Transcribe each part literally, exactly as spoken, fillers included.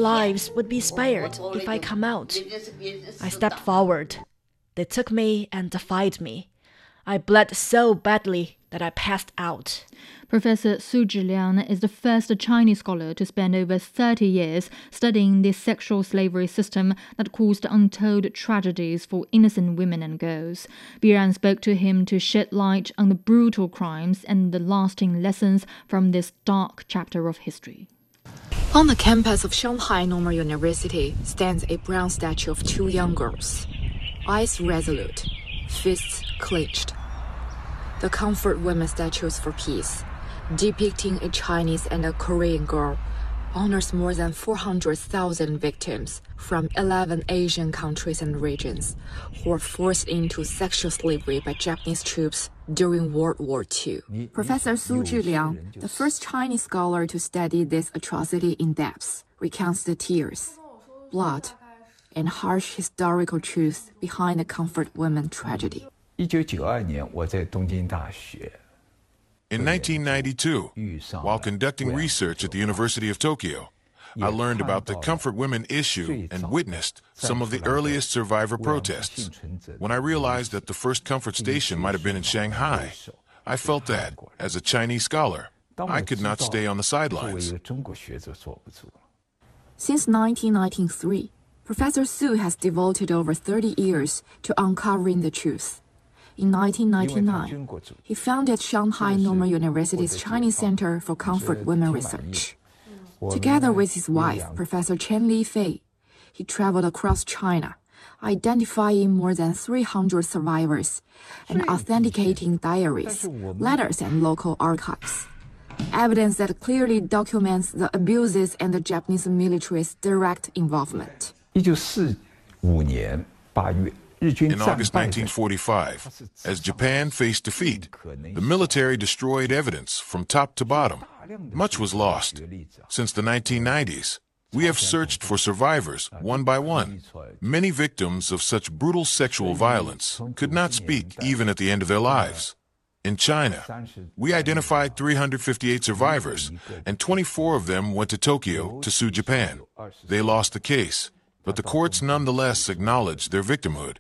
lives would be spared if I come out. I stepped forward. They took me and defied me. I bled so badly that I passed out. Professor Su Zhiliang is the first Chinese scholar to spend over thirty years studying the sexual slavery system that caused untold tragedies for innocent women and girls. Biran spoke to him to shed light on the brutal crimes and the lasting lessons from this dark chapter of history. On the campus of Shanghai Normal University stands a bronze statue of two young girls, eyes resolute, fists clenched. The Comfort Women Statues for Peace, depicting a Chinese and a Korean girl, honors more than four hundred thousand victims from eleven Asian countries and regions who were forced into sexual slavery by Japanese troops during World War Two. Professor Su Zhiliang, the first Chinese scholar to study this atrocity in depth, recounts the tears, blood, and harsh historical truth behind the Comfort Women tragedy. In nineteen ninety-two, while conducting research at the University of Tokyo, I learned about the Comfort Women issue and witnessed some of the earliest survivor protests. When I realized that the first Comfort station might have been in Shanghai, I felt that, as a Chinese scholar, I could not stay on the sidelines. Since nineteen ninety-three, Professor Su has devoted over thirty years to uncovering the truth. In nineteen ninety-nine, he founded Shanghai Normal University's Chinese Center for Comfort Women Research. Together with his wife, Professor Chen Li-Fei, he traveled across China, identifying more than three hundred survivors and authenticating diaries, letters, and local archives. Evidence that clearly documents the abuses and the Japanese military's direct involvement. In August nineteen forty-five, as Japan faced defeat, the military destroyed evidence from top to bottom. Much was lost. Since the nineteen nineties, we have searched for survivors one by one. Many victims of such brutal sexual violence could not speak even at the end of their lives. In China, we identified three hundred fifty-eight survivors, and twenty-four of them went to Tokyo to sue Japan. They lost the case, but the courts nonetheless acknowledged their victimhood.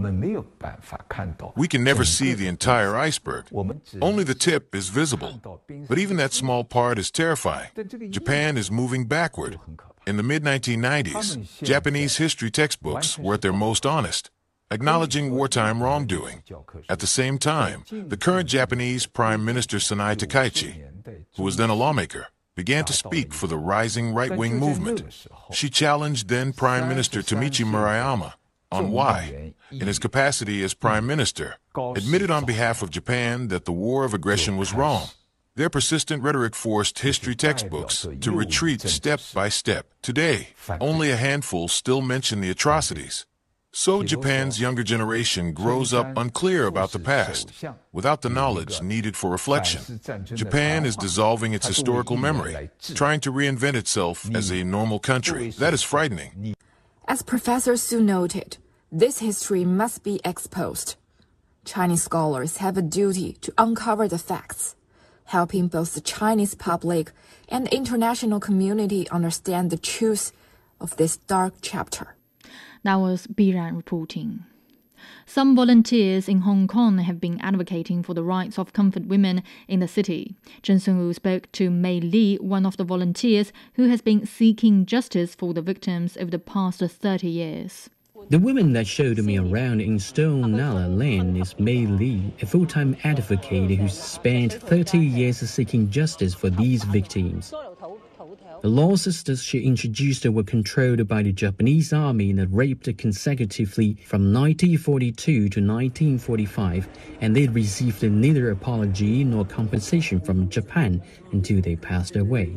We can never see the entire iceberg. Only the tip is visible. But even that small part is terrifying. Japan is moving backward. In the mid nineteen nineties, Japanese history textbooks were at their most honest, acknowledging wartime wrongdoing. At the same time, the current Japanese Prime Minister Sanai Takaichi, who was then a lawmaker, began to speak for the rising right-wing movement. She challenged then Prime Minister Tomichi Murayama on why, in his capacity as Prime Minister, admitted on behalf of Japan that the war of aggression was wrong. Their persistent rhetoric forced history textbooks to retreat step by step. Today, only a handful still mention the atrocities. So Japan's younger generation grows up unclear about the past, without the knowledge needed for reflection. Japan is dissolving its historical memory, trying to reinvent itself as a normal country. That is frightening. As Professor Su noted, this history must be exposed. Chinese scholars have a duty to uncover the facts, helping both the Chinese public and the international community understand the truth of this dark chapter. That was Biran reporting. Some volunteers in Hong Kong have been advocating for the rights of comfort women in the city. Chen Sun-Wu spoke to Mei Li, one of the volunteers who has been seeking justice for the victims over the past thirty years. The woman that showed me around in Stone Nala Lane is Mei Li, a full-time advocate who spent thirty years seeking justice for these victims. The law systems she introduced were controlled by the Japanese army and raped consecutively from nineteen forty-two to nineteen forty-five, and they received neither apology nor compensation from Japan until they passed away.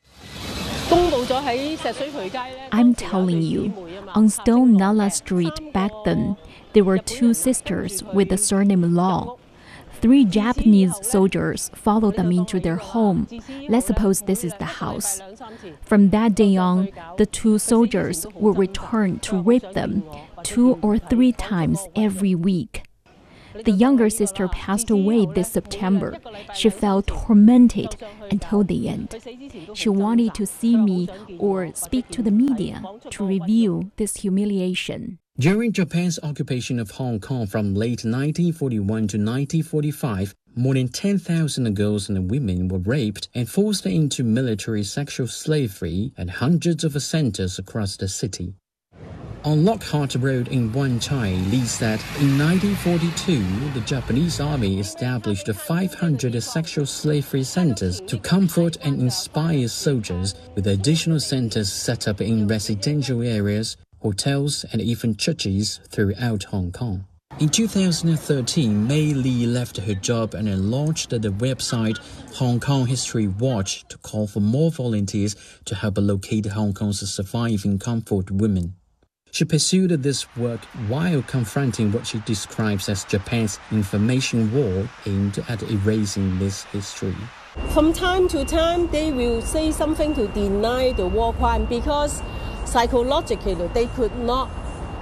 I'm telling you, on Stone Nala Street back then, there were two sisters with the surname Law. Three Japanese soldiers followed them into their home. Let's suppose this is the house. From that day on, the two soldiers would return to rape them two or three times every week. The younger sister passed away this September. She felt tormented until the end. She wanted to see me or speak to the media to review this humiliation. During Japan's occupation of Hong Kong from late nineteen forty-one to nineteen forty-five, more than ten thousand girls and women were raped and forced into military sexual slavery at hundreds of centers across the city. On Lockhart Road in Wan Chai, Lee said in nineteen forty-two, the Japanese army established five hundred sexual slavery centers to comfort and inspire soldiers, with additional centers set up in residential areas, hotels, and even churches throughout Hong Kong. In two thousand thirteen, Mei Li left her job and launched the website Hong Kong History Watch to call for more volunteers to help locate Hong Kong's surviving comfort women. She pursued this work while confronting what she describes as Japan's information war aimed at erasing this history. From time to time, they will say something to deny the war crime because psychologically they could not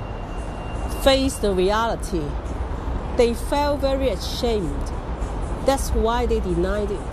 face the reality. They felt very ashamed. That's why they denied it.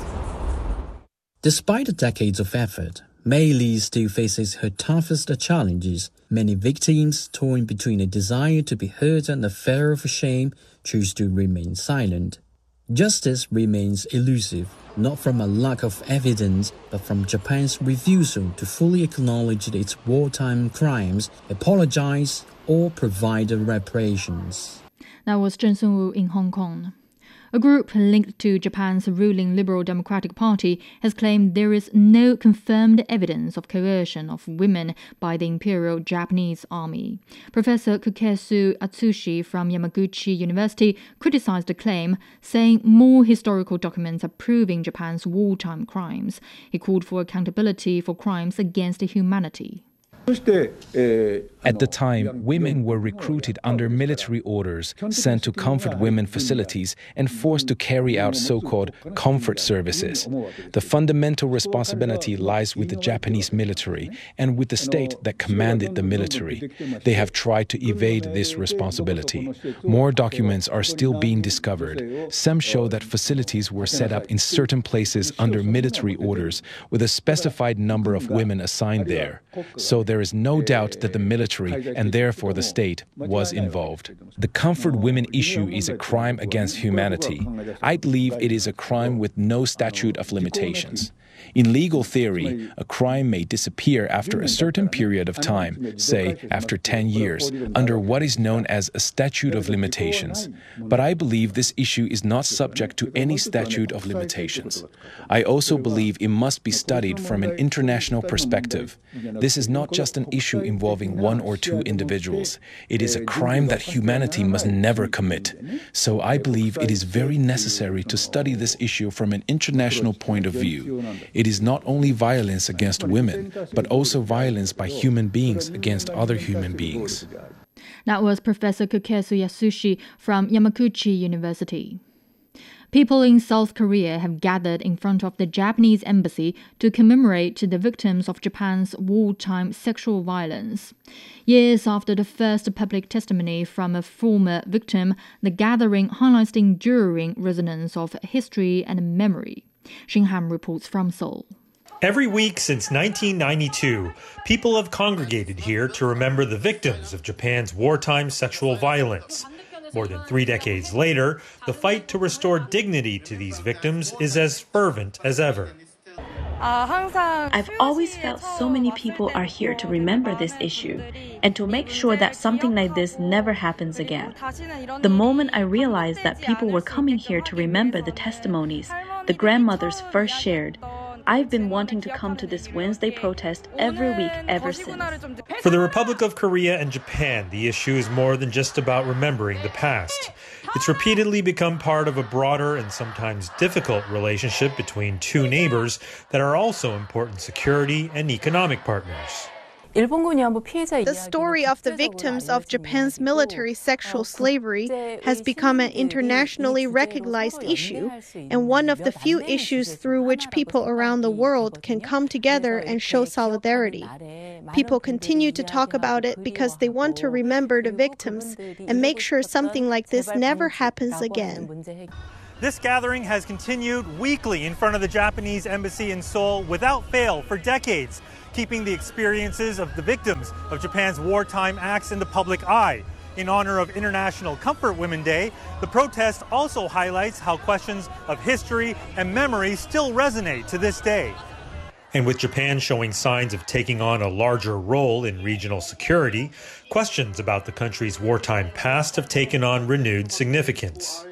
Despite decades of effort, Mei Li still faces her toughest challenges. Many victims, torn between a desire to be heard and the fear of shame, choose to remain silent. Justice remains elusive, not from a lack of evidence, but from Japan's refusal to fully acknowledge its wartime crimes, apologize, or provide reparations. That was Zheng Sun-Wu in Hong Kong. A group linked to Japan's ruling Liberal Democratic Party has claimed there is no confirmed evidence of coercion of women by the Imperial Japanese Army. Professor Kukesu Atsushi from Yamaguchi University criticized the claim, saying more historical documents are proving Japan's wartime crimes. He called for accountability for crimes against humanity. At the time, women were recruited under military orders, sent to comfort women facilities, and forced to carry out so-called comfort services. The fundamental responsibility lies with the Japanese military and with the state that commanded the military. They have tried to evade this responsibility. More documents are still being discovered. Some show that facilities were set up in certain places under military orders, with a specified number of women assigned there. So there is no doubt that the military, and therefore the state, was involved. The comfort women issue is a crime against humanity. I believe it is a crime with no statute of limitations. In legal theory, a crime may disappear after a certain period of time, say after ten years, under what is known as a statute of limitations. But I believe this issue is not subject to any statute of limitations. I also believe it must be studied from an international perspective. This is not just an issue involving one or two individuals. It is a crime that humanity must never commit. So I believe it is very necessary to study this issue from an international point of view. It is not only violence against women, but also violence by human beings against other human beings. That was Professor Kukesu Yasushi from Yamaguchi University. People in South Korea have gathered in front of the Japanese embassy to commemorate the victims of Japan's wartime sexual violence. Years after the first public testimony from a former victim, the gathering highlights the enduring resonance of history and memory. Xinhan reports from Seoul. Every week since nineteen ninety-two, people have congregated here to remember the victims of Japan's wartime sexual violence. More than three decades later, the fight to restore dignity to these victims is as fervent as ever. I've always felt so many people are here to remember this issue and to make sure that something like this never happens again. The moment I realized that people were coming here to remember the testimonies the grandmothers first shared, I've been wanting to come to this Wednesday protest every week ever since. For the Republic of Korea and Japan, the issue is more than just about remembering the past. It's repeatedly become part of a broader and sometimes difficult relationship between two neighbors that are also important security and economic partners. The story of the victims of Japan's military sexual slavery has become an internationally recognized issue and one of the few issues through which people around the world can come together and show solidarity. People continue to talk about it because they want to remember the victims and make sure something like this never happens again. This gathering has continued weekly in front of the Japanese embassy in Seoul without fail for decades, keeping the experiences of the victims of Japan's wartime acts in the public eye. In honor of International Comfort Women Day, the protest also highlights how questions of history and memory still resonate to this day. And with Japan showing signs of taking on a larger role in regional security, questions about the country's wartime past have taken on renewed significance.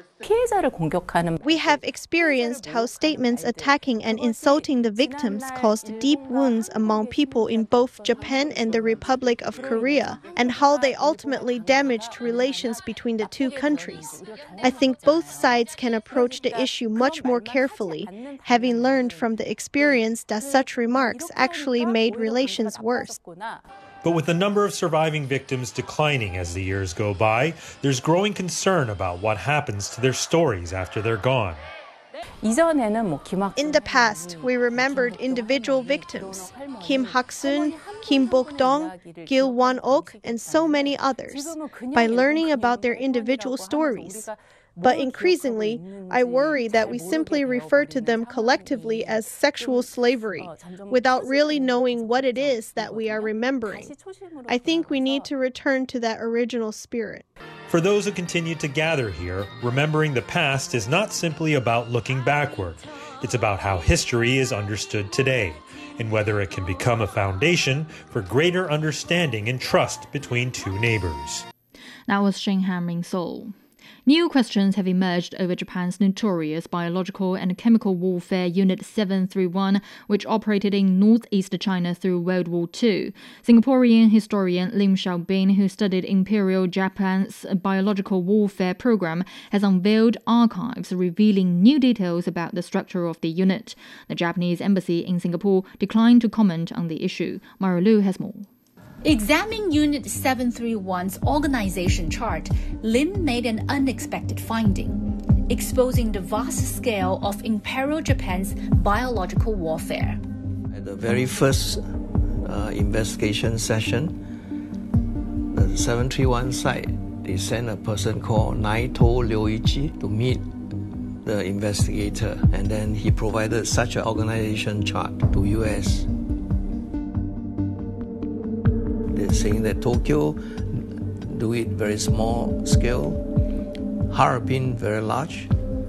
We have experienced how statements attacking and insulting the victims caused deep wounds among people in both Japan and the Republic of Korea, and how they ultimately damaged relations between the two countries. I think both sides can approach the issue much more carefully, having learned from the experience that such remarks actually made relations worse. But with the number of surviving victims declining as the years go by, there's growing concern about what happens to their stories after they're gone. In the past, we remembered individual victims, Kim Hak-soon, Kim Bok-dong, Gil Won-ok, and so many others, by learning about their individual stories. But increasingly, I worry that we simply refer to them collectively as sexual slavery, without really knowing what it is that we are remembering. I think we need to return to that original spirit. For those who continue to gather here, remembering the past is not simply about looking backward. It's about how history is understood today, and whether it can become a foundation for greater understanding and trust between two neighbors. That was Shinhan Ring Seoul. New questions have emerged over Japan's notorious biological and chemical warfare Unit seven three one, which operated in northeast China through World War Two. Singaporean historian Lim Xiaobin, who studied Imperial Japan's biological warfare program, has unveiled archives revealing new details about the structure of the unit. The Japanese embassy in Singapore declined to comment on the issue. Mara Liu has more. Examining Unit seven three one's organization chart, Lim made an unexpected finding, exposing the vast scale of Imperial Japan's biological warfare. At the very first uh, investigation session, the seven three one site, they sent a person called Naito Ryoichi to meet the investigator, and then he provided such an organization chart to U S They're saying that Tokyo do it very small scale, Harbin very large,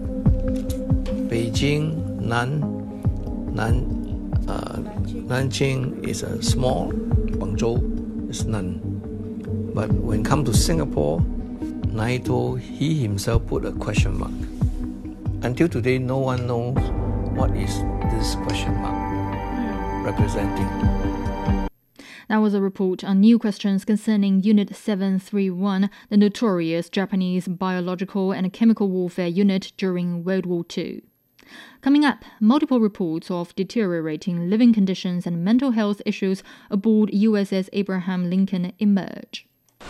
Beijing none, none uh, Nanjing is a small, Guangzhou is none. But when it comes to Singapore, Naito, he himself put a question mark. Until today, no one knows what is this question mark representing. That was a report on new questions concerning Unit seven three one, the notorious Japanese biological and chemical warfare unit during World War Two. Coming up, multiple reports of deteriorating living conditions and mental health issues aboard U S S Abraham Lincoln emerge.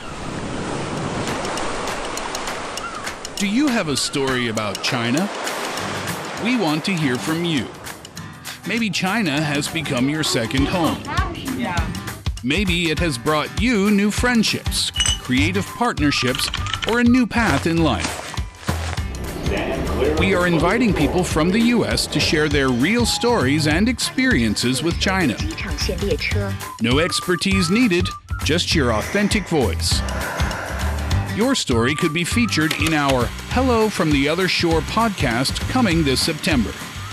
Do you have a story about China? We want to hear from you. Maybe China has become your second home. Maybe it has brought you new friendships, creative partnerships, or a new path in life. We are inviting people from the U S to share their real stories and experiences with China. No expertise needed, just your authentic voice. Your story could be featured in our Hello from the Other Shore podcast coming this September.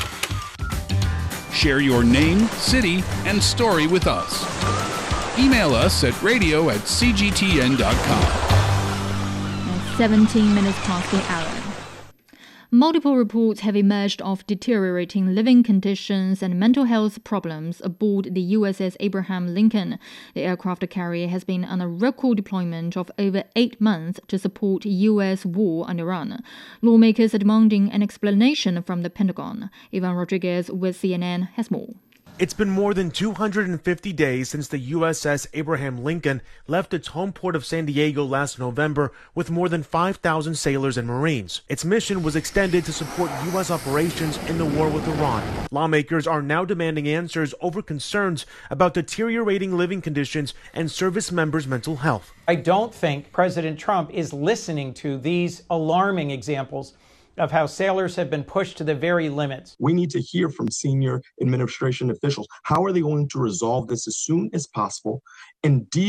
Share your name, city, and story with us. Email us at radio at c g t n dot com. seventeen minutes past the hour. Multiple reports have emerged of deteriorating living conditions and mental health problems aboard the U S S Abraham Lincoln. The aircraft carrier has been on a record deployment of over eight months to support U S war on Iran. Lawmakers are demanding an explanation from the Pentagon. Ivan Rodriguez with C N N has more. It's been more than two hundred fifty days since the U S S Abraham Lincoln left its home port of San Diego last November with more than five thousand sailors and Marines. Its mission was extended to support U S operations in the war with Iran. Lawmakers are now demanding answers over concerns about deteriorating living conditions and service members' mental health. I don't think President Trump is listening to these alarming examples of how sailors have been pushed to the very limits. We need to hear from senior administration officials. How are they going to resolve this as soon as possible and deal